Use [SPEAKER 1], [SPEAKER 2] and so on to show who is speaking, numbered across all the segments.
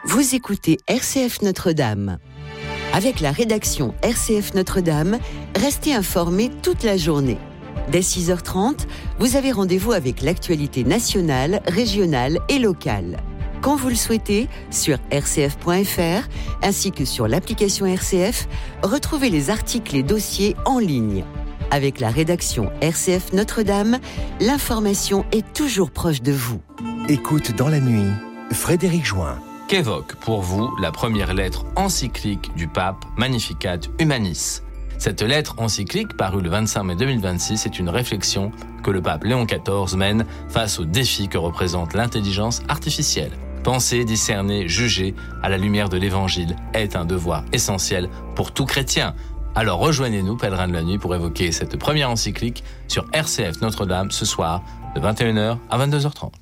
[SPEAKER 1] Vous écoutez RCF Notre-Dame. Avec la rédaction RCF Notre-Dame, restez informés toute la journée. Dès 6h30, vous avez rendez-vous avec l'actualité nationale, régionale et locale. Quand vous le souhaitez, sur rcf.fr, ainsi que sur l'application RCF, retrouvez les articles et dossiers en ligne. Avec la rédaction RCF Notre-Dame, l'information est toujours proche de vous.
[SPEAKER 2] Écoute dans la nuit, Frédéric Join.
[SPEAKER 3] Qu'évoque pour vous la première lettre encyclique du pape Magnificat Humanis? Cette lettre encyclique, parue le 25 mai 2026, est une réflexion que le pape Léon XIV mène face aux défis que représente l'intelligence artificielle. Penser, discerner, juger à la lumière de l'Évangile est un devoir essentiel pour tout chrétien. Alors rejoignez-nous, pèlerins de la nuit, pour évoquer cette première encyclique sur RCF Notre-Dame ce soir de 21h à 22h30.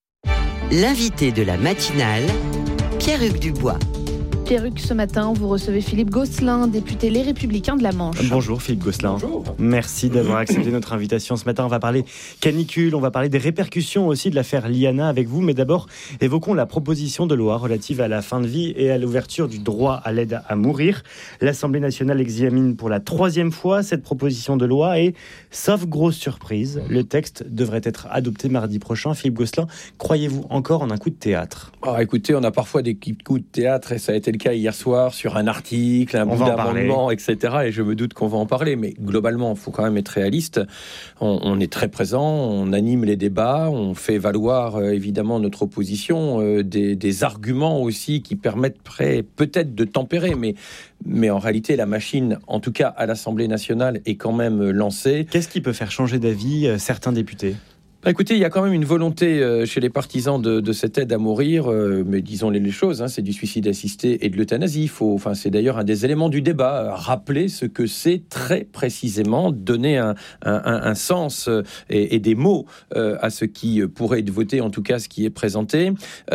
[SPEAKER 1] L'invité de la matinale, Pierre-Hugues Dubois.
[SPEAKER 4] Pierre-Hugues, ce matin, vous recevez Philippe Gosselin, député Les Républicains de la Manche.
[SPEAKER 5] Bonjour Philippe Gosselin.
[SPEAKER 6] Bonjour.
[SPEAKER 5] Merci d'avoir accepté notre invitation. Ce matin, on va parler canicule, on va parler des répercussions aussi de l'affaire Liana avec vous. Mais d'abord, évoquons la proposition de loi relative à la fin de vie et à l'ouverture du droit à l'aide à mourir. L'Assemblée nationale examine pour la 3e fois cette proposition de loi et, sauf grosse surprise, le texte devrait être adopté mardi prochain. Philippe Gosselin, croyez-vous encore en un coup de théâtre ?
[SPEAKER 6] Écoutez, on a parfois des coups de théâtre et ça a été le cas hier soir sur un article, un bout d'amendement, etc. Et je me doute qu'on va en parler. Mais globalement, il faut quand même être réaliste. On est très présent, on anime les débats, on fait valoir évidemment notre opposition, des arguments aussi qui permettent peut-être de tempérer. Mais en réalité, la machine, en tout cas à l'Assemblée nationale, est quand même lancée.
[SPEAKER 5] Qu'est-ce qui peut faire changer d'avis certains députés ?
[SPEAKER 6] Écoutez, il y a quand même une volonté chez les partisans de cette aide à mourir, mais disons les choses, c'est du suicide assisté et de l'euthanasie. C'est d'ailleurs un des éléments du débat, rappeler ce que c'est très précisément, donner un sens et des mots à ce qui pourrait être voté, en tout cas ce qui est présenté.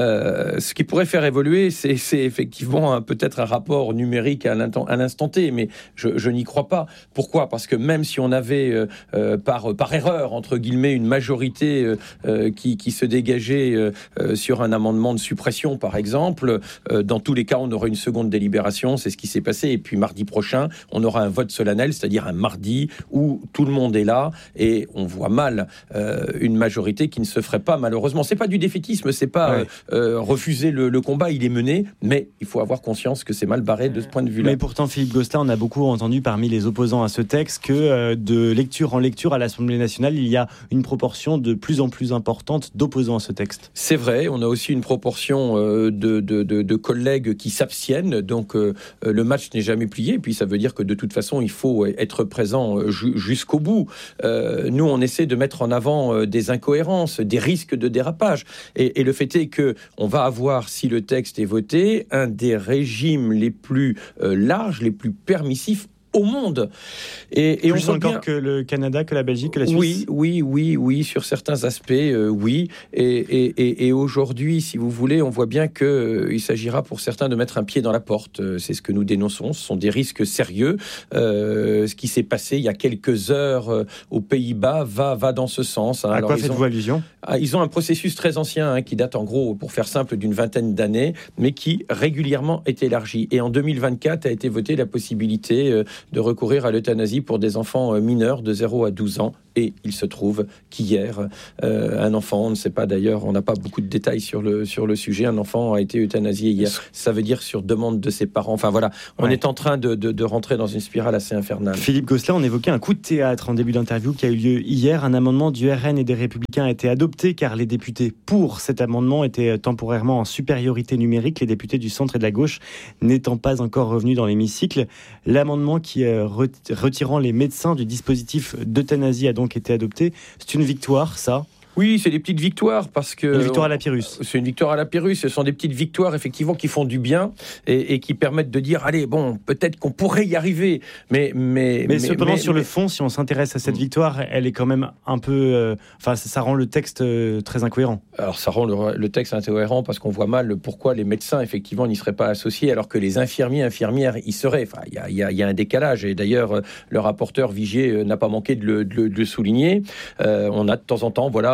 [SPEAKER 6] Ce qui pourrait faire évoluer, c'est effectivement peut-être un rapport numérique à l'instant T, mais je n'y crois pas. Pourquoi ? Parce que même si on avait par erreur, entre guillemets, une majorité qui se dégageait sur un amendement de suppression, par exemple, dans tous les cas, on aura une seconde délibération, c'est ce qui s'est passé, et puis mardi prochain, on aura un vote solennel, c'est-à-dire un mardi où tout le monde est là, et on voit mal une majorité qui ne se ferait pas, malheureusement. C'est pas du défaitisme, c'est pas refuser le combat, il est mené, mais il faut avoir conscience que c'est mal barré de ce point de vue-là.
[SPEAKER 5] Mais pourtant, Philippe Gosselin, on a beaucoup entendu parmi les opposants à ce texte que de lecture en lecture à l'Assemblée nationale, il y a une proportion de plus en plus importante d'opposants à ce texte.
[SPEAKER 6] C'est vrai, on a aussi une proportion de collègues qui s'abstiennent, donc le match n'est jamais plié, puis ça veut dire que de toute façon, il faut être présent jusqu'au bout. Nous, on essaie de mettre en avant des incohérences, des risques de dérapage, et le fait est qu'on va avoir, si le texte est voté, un des régimes les plus larges, les plus permissifs au monde. Et
[SPEAKER 5] plus
[SPEAKER 6] on voit
[SPEAKER 5] encore
[SPEAKER 6] bien
[SPEAKER 5] que le Canada, que la Belgique, que la Suisse.
[SPEAKER 6] Oui, sur certains aspects, oui. Et aujourd'hui, si vous voulez, on voit bien qu'il s'agira pour certains de mettre un pied dans la porte. C'est ce que nous dénonçons. Ce sont des risques sérieux. Ce qui s'est passé il y a quelques heures aux Pays-Bas va dans ce sens.
[SPEAKER 5] À quoi faites-vous allusion ?
[SPEAKER 6] Ils ont un processus très ancien qui date en gros, pour faire simple, d'une vingtaine d'années, mais qui régulièrement est élargi. Et en 2024 a été votée la possibilité de recourir à l'euthanasie pour des enfants mineurs de 0 à 12 ans. Et il se trouve qu'hier, un enfant, on ne sait pas d'ailleurs, on n'a pas beaucoup de détails sur le sujet, un enfant a été euthanasié hier. Ça veut dire sur demande de ses parents. Enfin voilà, on est en train de rentrer dans une spirale assez infernale.
[SPEAKER 5] Philippe Gosselin, on évoquait un coup de théâtre en début d'interview qui a eu lieu hier. Un amendement du RN et des Républicains a été adopté car les députés pour cet amendement étaient temporairement en supériorité numérique, les députés du centre et de la gauche n'étant pas encore revenus dans l'hémicycle. L'amendement qui retirant les médecins du dispositif d'euthanasie a donc été adopté. C'est une victoire, ça ?
[SPEAKER 6] Oui, c'est des petites victoires parce que...
[SPEAKER 5] Une victoire à la Pyrrhus.
[SPEAKER 6] C'est une victoire à la Pyrrhus. Ce sont des petites victoires, effectivement, qui font du bien et qui permettent de dire, allez, bon, peut-être qu'on pourrait y arriver. Mais
[SPEAKER 5] cependant, sur le fond, si on s'intéresse à cette victoire, elle est quand même un peu... ça rend le texte très incohérent.
[SPEAKER 6] Alors, ça rend le texte incohérent parce qu'on voit mal pourquoi les médecins, effectivement, n'y seraient pas associés alors que les infirmières y seraient. Enfin, il y a un décalage. Et d'ailleurs, le rapporteur Vigier n'a pas manqué de le souligner. On a de temps en temps, voilà,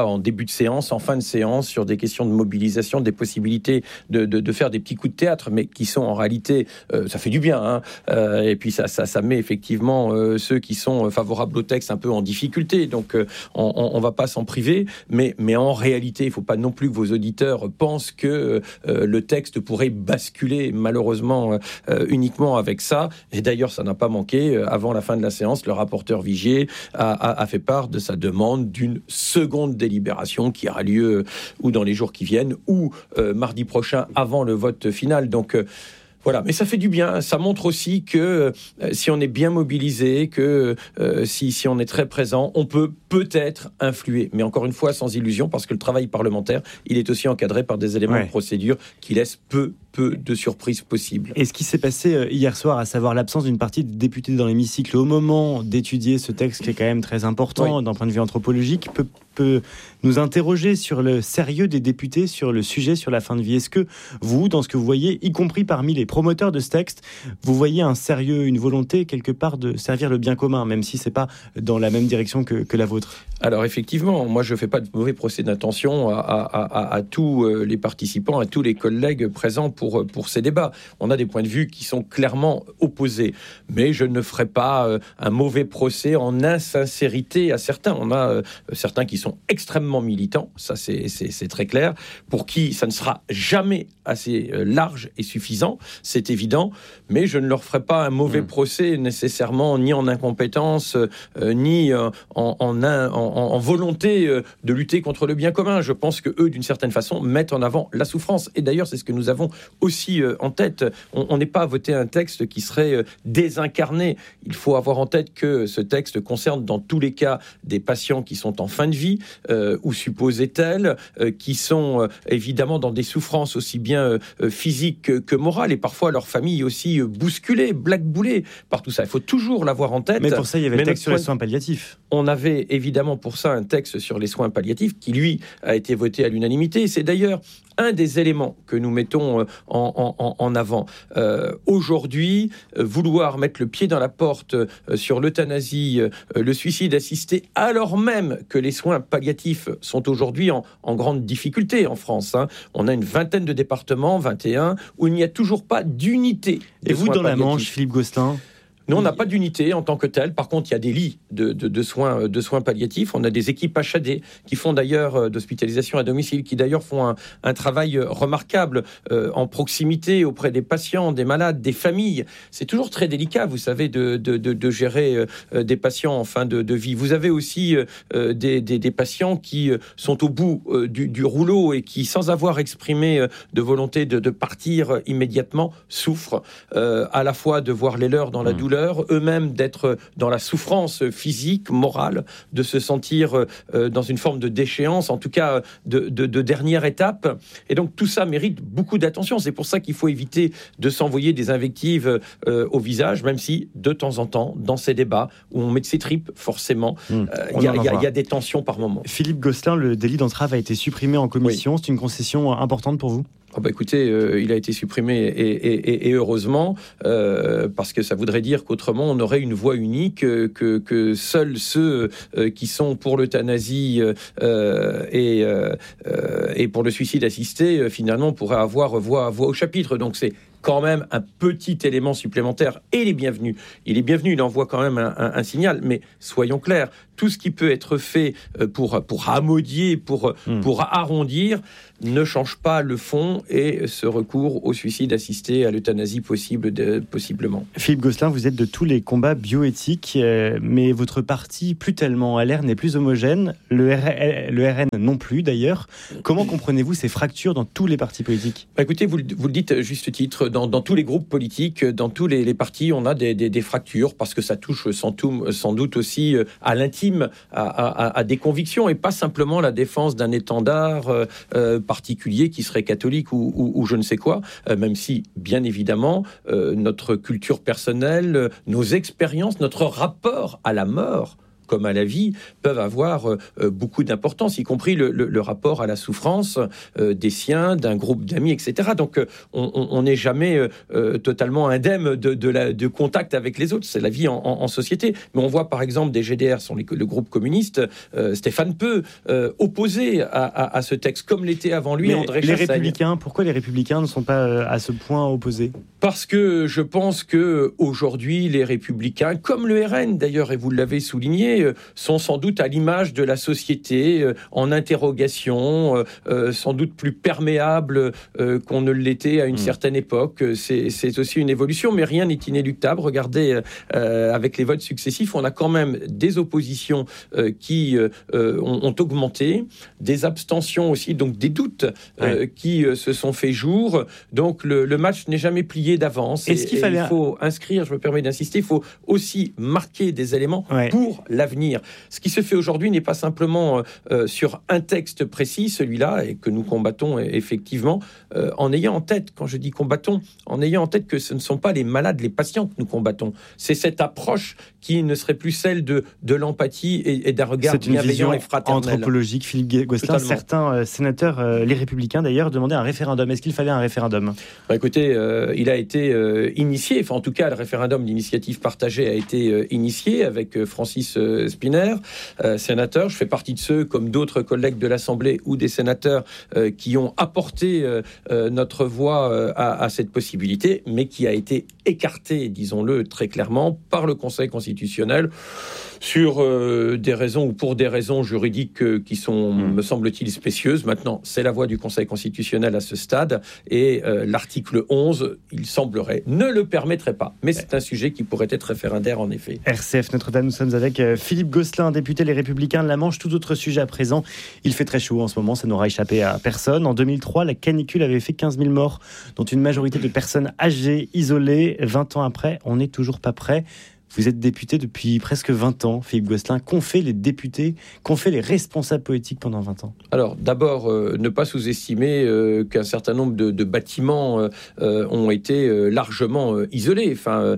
[SPEAKER 6] en début de séance, en fin de séance, sur des questions de mobilisation, des possibilités de faire des petits coups de théâtre, mais qui sont en réalité, ça fait du bien, hein, et puis ça met effectivement ceux qui sont favorables au texte un peu en difficulté, donc on va pas s'en priver, mais en réalité, il faut pas non plus que vos auditeurs pensent que le texte pourrait basculer malheureusement uniquement avec ça, et d'ailleurs ça n'a pas manqué, avant la fin de la séance, le rapporteur Vigier a fait part de sa demande d'une seconde délibération qui aura lieu ou dans les jours qui viennent, ou mardi prochain avant le vote final, donc voilà, mais ça fait du bien. Ça montre aussi que si on est bien mobilisé, que si on est très présent, on peut peut-être influer. Mais encore une fois, sans illusion, parce que le travail parlementaire, il est aussi encadré par des éléments de procédure qui laissent peu de surprises possibles.
[SPEAKER 5] Et ce qui s'est passé hier soir, à savoir l'absence d'une partie des députés dans l'hémicycle au moment d'étudier ce texte qui est quand même très important d'un point de vue anthropologique, peut nous interroger sur le sérieux des députés sur le sujet, sur la fin de vie. Est-ce que vous, dans ce que vous voyez, y compris parmi les promoteurs de ce texte, vous voyez un sérieux, une volonté quelque part de servir le bien commun, même si c'est pas dans la même direction que la vôtre?
[SPEAKER 6] Alors effectivement, moi je fais pas de mauvais procès d'intention à tous les participants, à tous les collègues présents pour ces débats. On a des points de vue qui sont clairement opposés, mais je ne ferai pas un mauvais procès en insincérité à certains. On a certains qui sont extrêmement militants, ça c'est très clair, pour qui ça ne sera jamais assez large et suffisant, c'est évident, mais je ne leur ferai pas un mauvais procès nécessairement, ni en incompétence, ni en volonté de lutter contre le bien commun. Je pense que eux, d'une certaine façon, mettent en avant la souffrance. Et d'ailleurs, c'est ce que nous avons aussi en tête. On n'est pas à voter un texte qui serait désincarné. Il faut avoir en tête que ce texte concerne dans tous les cas des patients qui sont en fin de vie, ou supposés tels, qui sont évidemment dans des souffrances aussi bien physiques que morales, et parfois leur famille aussi bousculée, blackboulée par tout ça. Il faut toujours l'avoir en tête.
[SPEAKER 5] Mais pour ça, il y avait le texte sur les soins palliatifs.
[SPEAKER 6] On avait évidemment pour ça un texte sur les soins palliatifs qui, lui, a été voté à l'unanimité. C'est d'ailleurs un des éléments que nous mettons en avant. Aujourd'hui, vouloir mettre le pied dans la porte sur l'euthanasie, le suicide assisté, alors même que les soins palliatifs sont aujourd'hui en grande difficulté en France. On a une vingtaine de départements, 21, où il n'y a toujours pas d'unité.
[SPEAKER 5] Et vous, dans la Manche, Philippe Gosselin ?
[SPEAKER 6] Nous, on n'a pas d'unité en tant que telle. Par contre, il y a des lits de soins palliatifs. On a des équipes HAD qui font d'ailleurs d'hospitalisation à domicile, qui d'ailleurs font un travail remarquable en proximité auprès des patients, des malades, des familles. C'est toujours très délicat, vous savez, de gérer des patients en fin de vie. Vous avez aussi des patients qui sont au bout du rouleau et qui, sans avoir exprimé de volonté de partir immédiatement, souffrent à la fois de voir les leurs dans la douleur, eux-mêmes d'être dans la souffrance physique, morale, de se sentir dans une forme de déchéance, en tout cas de dernière étape. Et donc tout ça mérite beaucoup d'attention. C'est pour ça qu'il faut éviter de s'envoyer des invectives au visage, même si de temps en temps, dans ces débats où on met de ses tripes, forcément, il y a des tensions par moment.
[SPEAKER 5] Philippe Gosselin, le délit d'entrave a été supprimé en commission. Oui. C'est une concession importante pour vous ?
[SPEAKER 6] Écoutez, il a été supprimé et heureusement, parce que ça voudrait dire qu'autrement on aurait une voie unique, que seuls ceux qui sont pour l'euthanasie et pour le suicide assisté finalement pourraient avoir voix au chapitre. Donc c'est quand même un petit élément supplémentaire, et il est bienvenu. Il envoie quand même un signal, mais soyons clairs, tout ce qui peut être fait pour amodier, pour arrondir, ne change pas le fond, et ce recours au suicide assisté, à l'euthanasie possiblement.
[SPEAKER 5] Philippe Gosselin, vous êtes de tous les combats bioéthiques, mais votre parti, plus tellement, LR, n'est plus homogène, le RN non plus d'ailleurs. Comment comprenez-vous ces fractures dans tous les partis politiques ?
[SPEAKER 6] Écoutez, vous le dites à juste titre, dans tous les groupes politiques, dans tous les partis, on a des fractures, parce que ça touche sans doute aussi à l'intime, à des convictions, et pas simplement la défense d'un étendard particulier qui serait catholique ou je ne sais quoi, même si, bien évidemment, notre culture personnelle, nos expériences, notre rapport à la mort comme à la vie, peuvent avoir beaucoup d'importance, y compris le rapport à la souffrance des siens, d'un groupe d'amis, etc. Donc, on n'est jamais totalement indemne de contact avec les autres. C'est la vie en société. Mais on voit, par exemple, des GDR, le groupe communiste, Stéphane Peu, opposé à ce texte, comme l'était avant lui André Chassaigne.
[SPEAKER 5] Républicains, pourquoi les Républicains ne sont pas à ce point opposés ?
[SPEAKER 6] Parce que je pense qu'aujourd'hui, les Républicains, comme le RN d'ailleurs, et vous l'avez souligné, sont sans doute à l'image de la société, en interrogation, sans doute plus perméables qu'on ne l'était à une certaine époque. C'est aussi une évolution, mais rien n'est inéluctable. Regardez, avec les votes successifs, on a quand même des oppositions qui ont augmenté, des abstentions aussi, donc des doutes qui se sont fait jour. Donc le match n'est jamais plié d'avance. Il faut inscrire, je me permets d'insister, il faut aussi marquer des éléments pour l'avenir. Ce qui se fait aujourd'hui n'est pas simplement sur un texte précis, celui-là, et que nous combattons effectivement, en ayant en tête, quand je dis combattons, en ayant en tête que ce ne sont pas les malades, les patients que nous combattons. C'est cette approche qui ne serait plus celle de l'empathie et d'un regard bienveillant et fraternel.
[SPEAKER 5] C'est une vision anthropologique, Philippe Gosselin. Certains sénateurs, les Républicains d'ailleurs, demandaient un référendum. Est-ce qu'il fallait un référendum ?
[SPEAKER 6] Écoutez, il a été initié, en tout cas le référendum d'initiative partagée a été initié avec Francis Szpiner, sénateur. Je fais partie de ceux, comme d'autres collègues de l'Assemblée ou des sénateurs, qui ont apporté notre voix à cette possibilité, mais qui a été écartée, disons-le très clairement, par le Conseil constitutionnel sur des raisons ou pour des raisons juridiques qui sont, me semble-t-il, spécieuses. Maintenant, c'est la voix du Conseil constitutionnel à ce stade, et l'article 11, il semblerait, ne le permettrait pas. Mais c'est un sujet qui pourrait être référendaire, en effet.
[SPEAKER 5] RCF Notre-Dame, nous sommes avec Philippe Gosselin, député Les Républicains de la Manche. Tout autre sujet à présent. Il fait très chaud en ce moment, ça n'aura échappé à personne. En 2003, la canicule avait fait 15 000 morts, dont une majorité de personnes âgées, isolées. 20 ans après, on n'est toujours pas prêt. Vous êtes député depuis presque 20 ans, Philippe Gosselin. Qu'ont fait les députés, qu'ont fait les responsables politiques pendant 20 ans ?
[SPEAKER 6] Alors, d'abord, ne pas sous-estimer qu'un certain nombre de bâtiments ont été largement isolés.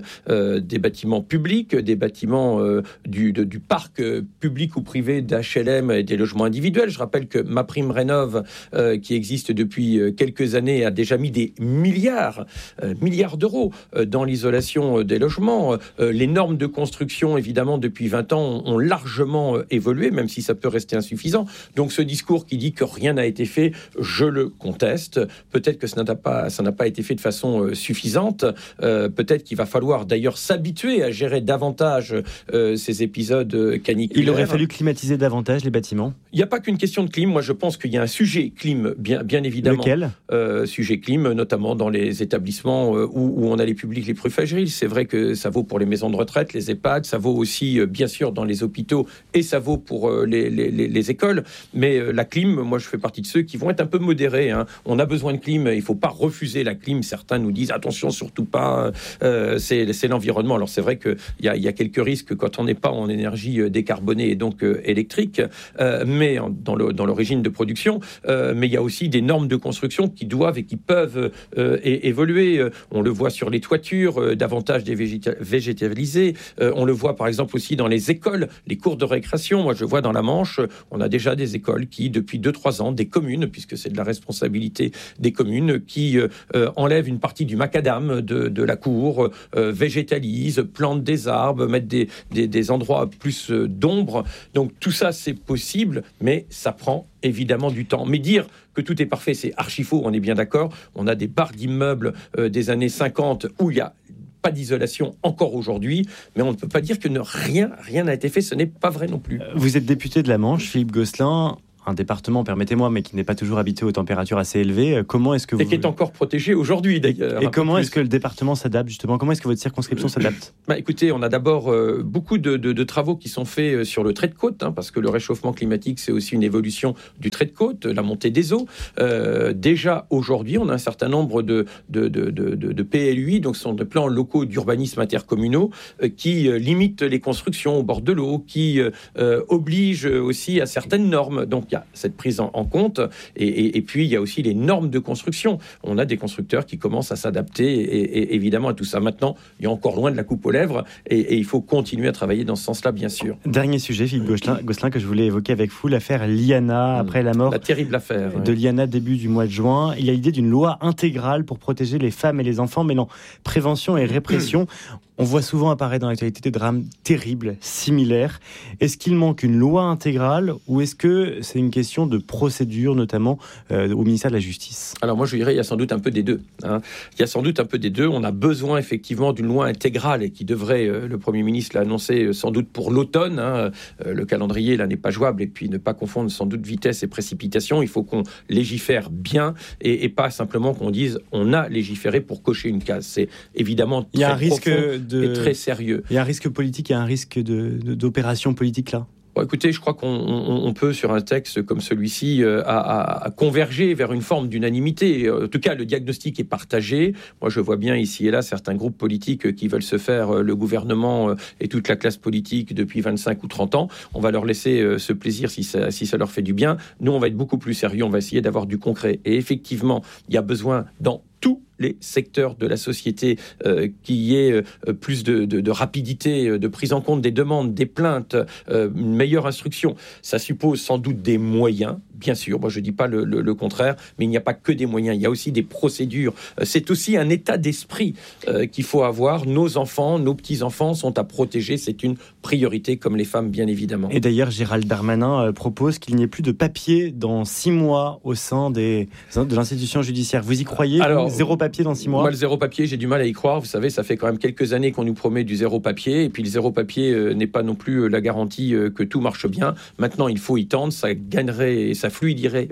[SPEAKER 6] Des bâtiments publics, des bâtiments du parc public ou privé d'HLM et des logements individuels. Je rappelle que MaPrimeRénov', qui existe depuis quelques années, a déjà mis des milliards d'euros dans l'isolation des logements. Les normes de construction, évidemment, depuis 20 ans, ont largement évolué, même si ça peut rester insuffisant. Donc ce discours qui dit que rien n'a été fait, je le conteste. Peut-être que ça n'a pas été fait de façon suffisante. Peut-être qu'il va falloir d'ailleurs s'habituer à gérer davantage ces épisodes caniculaires.
[SPEAKER 5] Il aurait fallu climatiser davantage les bâtiments.
[SPEAKER 6] Il n'y a pas qu'une question de clim. Moi, je pense qu'il y a un sujet clim, bien évidemment.
[SPEAKER 5] Lequel ?
[SPEAKER 6] Sujet clim, notamment dans les établissements où on a les publics les plus fragiles. C'est vrai que ça vaut pour les maisons de retraite, les EHPAD, ça vaut aussi bien sûr dans les hôpitaux, et ça vaut pour les écoles. Mais la clim, moi je fais partie de ceux qui vont être un peu modérés. On a besoin de clim, il ne faut pas refuser la clim. Certains nous disent attention, surtout pas, c'est l'environnement. Alors c'est vrai qu'il y a quelques risques quand on n'est pas en énergie décarbonée et donc électrique, mais dans l'origine de production. Mais il y a aussi des normes de construction qui doivent et qui peuvent évoluer. On le voit sur les toitures, davantage végétalisées. On le voit par exemple aussi dans les écoles, les cours de récréation. Moi je vois dans la Manche, on a déjà des écoles qui depuis 2-3 ans, des communes, puisque c'est de la responsabilité des communes, qui enlèvent une partie du macadam de la cour, végétalisent, plantent des arbres, mettent des endroits plus d'ombre. Donc tout ça c'est possible, mais ça prend évidemment du temps. Mais dire que tout est parfait, c'est archi faux, on est bien d'accord. On a des parcs d'immeubles des années 50 où il y a pas d'isolation encore aujourd'hui, mais on ne peut pas dire que rien n'a été fait, ce n'est pas vrai non plus.
[SPEAKER 5] Vous êtes député de la Manche, Philippe Gosselin, un département, permettez-moi, mais qui n'est pas toujours habitué aux températures assez élevées. Comment est-ce que vous...
[SPEAKER 6] Et qui est encore protégé aujourd'hui, d'ailleurs.
[SPEAKER 5] Et comment est-ce que le département s'adapte, justement ? Comment est-ce que votre circonscription s'adapte ?
[SPEAKER 6] Écoutez, on a d'abord beaucoup de travaux qui sont faits sur le trait de côte, parce que le réchauffement climatique, c'est aussi une évolution du trait de côte, la montée des eaux. Déjà, aujourd'hui, on a un certain nombre de PLUI, donc ce sont des plans locaux d'urbanisme intercommunaux, qui limitent les constructions au bord de l'eau, qui obligent aussi à certaines normes. Donc, il y a cette prise en compte. Et puis, il y a aussi les normes de construction. On a des constructeurs qui commencent à s'adapter, et évidemment, à tout ça. Maintenant, il y a encore loin de la coupe aux lèvres, et il faut continuer à travailler dans ce sens-là, bien sûr.
[SPEAKER 5] Dernier sujet, Philippe Gosselin, que je voulais évoquer avec vous, l'affaire Liana, après la mort
[SPEAKER 6] la terrible affaire
[SPEAKER 5] de Liana début du mois de juin. Il y a l'idée d'une loi intégrale pour protéger les femmes et les enfants, mêlant prévention et répression. On voit souvent apparaître dans l'actualité des drames terribles, similaires. Est-ce qu'il manque une loi intégrale, ou est-ce que c'est une question de procédure, notamment au ministère de la Justice ?
[SPEAKER 6] Alors moi, je dirais, il y a sans doute un peu des deux. Il y a sans doute un peu des deux. On a besoin effectivement d'une loi intégrale, et qui devrait, le Premier ministre l'a annoncé sans doute pour l'automne. Le calendrier là n'est pas jouable, et puis ne pas confondre sans doute vitesse et précipitation. Il faut qu'on légifère bien, et pas simplement qu'on dise on a légiféré pour cocher une case. C'est évidemment très profond et très sérieux.
[SPEAKER 5] Il y a un risque politique, il y a un risque d'opération politique là ?
[SPEAKER 6] Bon, écoutez, je crois qu'on peut, sur un texte comme celui-ci, à converger vers une forme d'unanimité. En tout cas, le diagnostic est partagé. Moi, je vois bien ici et là certains groupes politiques qui veulent se faire le gouvernement et toute la classe politique depuis 25 ou 30 ans. On va leur laisser ce plaisir si ça leur fait du bien. Nous, on va être beaucoup plus sérieux. On va essayer d'avoir du concret. Et effectivement, il y a besoin dans tous les secteurs de la société qu'il y ait plus de rapidité, de prise en compte des demandes, des plaintes, une meilleure instruction. Ça suppose sans doute des moyens, bien sûr. Moi, je ne dis pas le contraire, mais il n'y a pas que des moyens. Il y a aussi des procédures. C'est aussi un état d'esprit qu'il faut avoir. Nos enfants, nos petits-enfants sont à protéger. C'est une priorité, comme les femmes, bien évidemment.
[SPEAKER 5] Et d'ailleurs, Gérald Darmanin propose qu'il n'y ait plus de papier dans 6 mois au sein de l'institution judiciaire. Vous y croyez ?
[SPEAKER 6] Alors,
[SPEAKER 5] zéro papier dans 6 mois ?
[SPEAKER 6] Moi, le zéro papier, j'ai du mal à y croire. Vous savez, ça fait quand même quelques années qu'on nous promet du zéro papier. Et puis, le zéro papier n'est pas non plus la garantie que tout marche bien. Maintenant, il faut y tendre. Ça gagnerait et ça fluidifierait.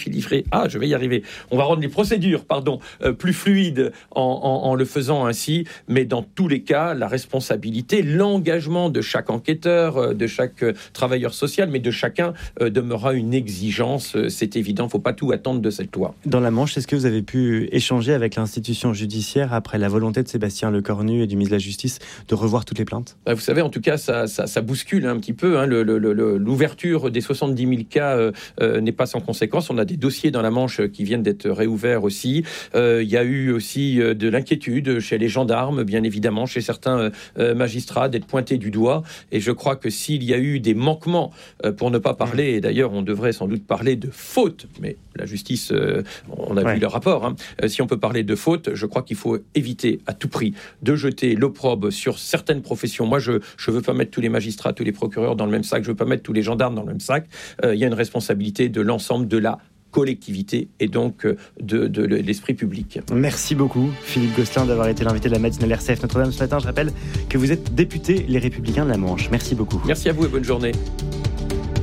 [SPEAKER 6] Ah, je vais y arriver. On va rendre les procédures, plus fluides en le faisant ainsi. Mais dans tous les cas, la responsabilité, l'engagement de chaque enquêteur, de chaque travailleur social, mais de chacun demeurera une exigence. C'est évident. Il ne faut pas tout attendre de cette loi.
[SPEAKER 5] Dans la Manche, est-ce que vous avez pu échanger avec l'institution judiciaire après la volonté de Sébastien Lecornu et du ministre de la Justice de revoir toutes les plaintes ?
[SPEAKER 6] Vous savez, en tout cas, ça bouscule un petit peu. L'ouverture des 70 000 cas n'est pas sans conséquence. On a des dossiers dans la Manche qui viennent d'être réouverts aussi. Il y a eu aussi de l'inquiétude chez les gendarmes, bien évidemment, chez certains magistrats, d'être pointés du doigt. Et je crois que s'il y a eu des manquements, pour ne pas parler, et d'ailleurs on devrait sans doute parler de fautes, mais la justice, on a vu le rapport, si on peut parler de fautes, je crois qu'il faut éviter à tout prix de jeter l'opprobre sur certaines professions. Moi, je veux pas mettre tous les magistrats, tous les procureurs dans le même sac, je veux pas mettre tous les gendarmes dans le même sac. Il y a une responsabilité de l'ensemble de la collectivité et donc de l'esprit public.
[SPEAKER 5] Merci beaucoup Philippe Gosselin d'avoir été l'invité de la matinale RCF Notre-Dame ce matin. Je rappelle que vous êtes député Les Républicains de la Manche. Merci beaucoup.
[SPEAKER 6] Merci à vous et bonne journée.